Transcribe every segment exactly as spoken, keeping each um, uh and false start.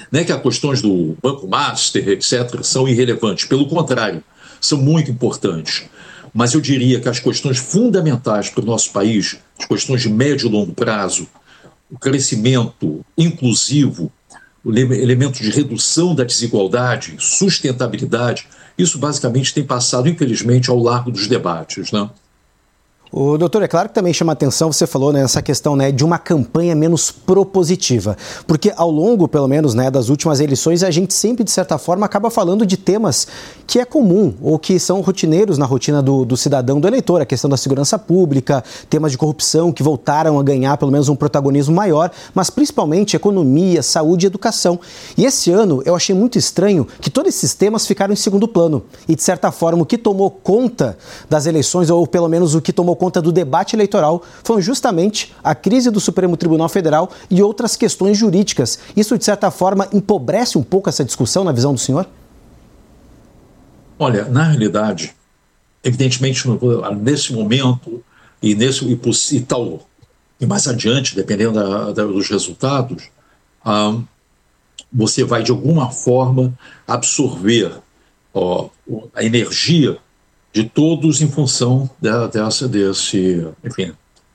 Não é que as questões do Banco Master, etcétera, são irrelevantes. Pelo contrário, são muito importantes. Mas eu diria que as questões fundamentais para o nosso país, as questões de médio e longo prazo, o crescimento inclusivo, o elemento de redução da desigualdade, sustentabilidade, isso basicamente tem passado, infelizmente, ao largo dos debates, né? O doutor, é claro que também chama atenção, você falou nessa questão, né, de uma campanha menos propositiva, porque ao longo, pelo menos, né, das últimas eleições, a gente sempre, de certa forma, acaba falando de temas que é comum ou que são rotineiros na rotina do, do cidadão, do eleitor, a questão da segurança pública, temas de corrupção que voltaram a ganhar pelo menos um protagonismo maior, mas principalmente economia, saúde e educação. E esse ano eu achei muito estranho que todos esses temas ficaram em segundo plano e, de certa forma, o que tomou conta das eleições, ou pelo menos o que tomou conta do debate eleitoral, foi justamente a crise do Supremo Tribunal Federal e outras questões jurídicas. Isso, de certa forma, empobrece um pouco essa discussão na visão do senhor? Olha, na realidade, evidentemente, nesse momento e, nesse, e, e tal, e mais adiante, dependendo da, da, dos resultados, ah, você vai, de alguma forma, absorver ó, a energia de todos em função da, dessa, desse, enfim,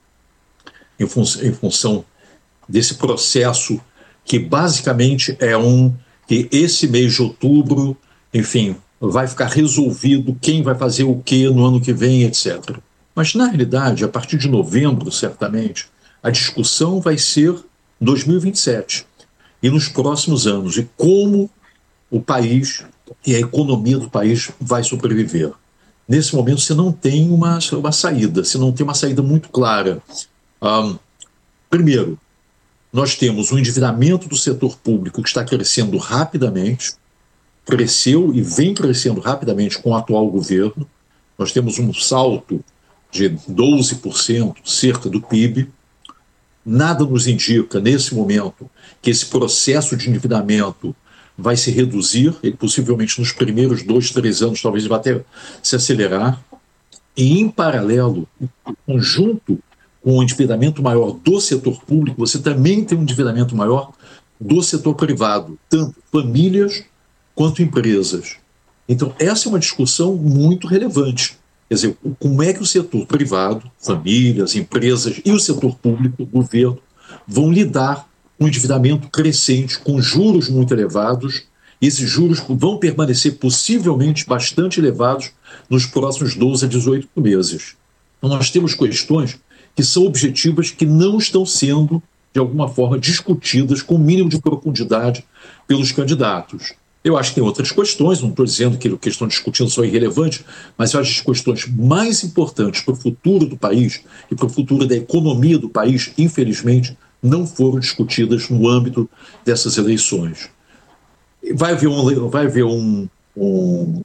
em, fun, em função desse processo que basicamente é um, que esse mês de outubro, enfim, vai ficar resolvido quem vai fazer o que no ano que vem, etcétera. Mas, na realidade, a partir de novembro, certamente, a discussão vai ser dois mil e vinte e sete e nos próximos anos, e como o país e a economia do país vai sobreviver. Nesse momento, você não tem uma, uma saída, você não tem uma saída muito clara. Um, primeiro, nós temos um endividamento do setor público que está crescendo rapidamente, cresceu e vem crescendo rapidamente com o atual governo. Nós temos um salto de doze por cento, cerca do P I B. Nada nos indica, nesse momento, que esse processo de endividamento vai se reduzir, ele possivelmente nos primeiros dois, três anos talvez vai até se acelerar, e em paralelo, junto com o endividamento maior do setor público, você também tem um endividamento maior do setor privado, tanto famílias quanto empresas. Então essa é uma discussão muito relevante, quer dizer, como é que o setor privado, famílias, empresas e o setor público, o governo, vão lidar com endividamento crescente, com juros muito elevados, e esses juros vão permanecer possivelmente bastante elevados nos próximos doze a dezoito meses. Então nós temos questões que são objetivas que não estão sendo, de alguma forma, discutidas com o mínimo de profundidade pelos candidatos. Eu acho que tem outras questões, não estou dizendo que o que estão discutindo são irrelevantes, mas eu acho que as questões mais importantes para o futuro do país e para o futuro da economia do país, infelizmente, não foram discutidas no âmbito dessas eleições. Vai haver um, vai haver um, um,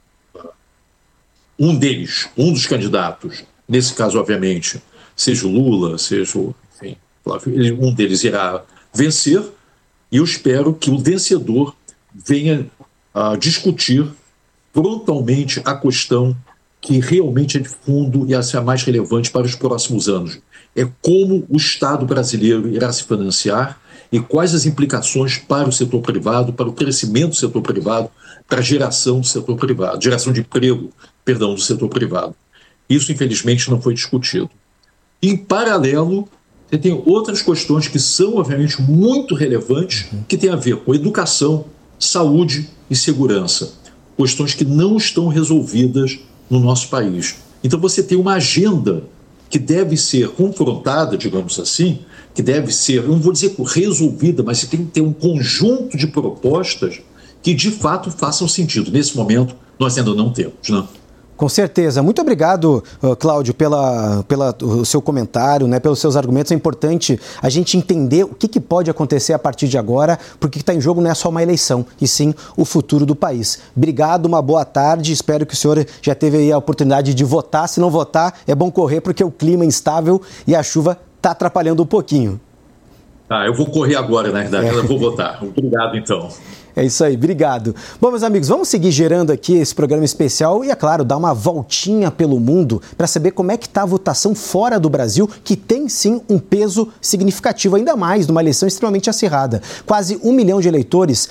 um deles, um dos candidatos, nesse caso, obviamente, seja o Lula, seja o, enfim, um deles irá vencer, e eu espero que o vencedor venha a discutir frontalmente a questão que realmente é de fundo e essa é a mais relevante para os próximos anos. É como o Estado brasileiro irá se financiar e quais as implicações para o setor privado, para o crescimento do setor privado, para a geração do setor privado, geração de emprego, perdão, do setor privado. Isso, infelizmente, não foi discutido. Em paralelo, você tem outras questões que são, obviamente, muito relevantes, que têm a ver com educação, saúde e segurança. Questões que não estão resolvidas no nosso país. Então você tem uma agenda que deve ser confrontada, digamos assim, que deve ser, eu não vou dizer resolvida, mas você tem que ter um conjunto de propostas que de fato façam sentido. Nesse momento, nós ainda não temos, né? Com certeza. Muito obrigado, Cláudio, pela, pela, o seu comentário, né, pelos seus argumentos. É importante a gente entender o que, que pode acontecer a partir de agora, porque o que está em jogo não é só uma eleição, e sim o futuro do país. Obrigado, uma boa tarde. Espero que o senhor já teve aí a oportunidade de votar. Se não votar, é bom correr, porque o clima é instável e a chuva está atrapalhando um pouquinho. Ah, eu vou correr agora, na verdade. É. Eu vou votar. Obrigado, então. É isso aí, obrigado. Bom, meus amigos, vamos seguir gerando aqui esse programa especial e, é claro, dar uma voltinha pelo mundo para saber como é que está a votação fora do Brasil, que tem sim um peso significativo, ainda mais numa eleição extremamente acirrada. Quase um milhão de eleitores